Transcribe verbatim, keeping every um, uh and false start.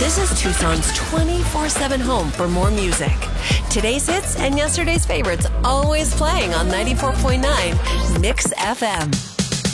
This is Tucson's twenty-four seven home for more music. Today's hits and yesterday's favorites always playing on ninety-four point nine Mix F M.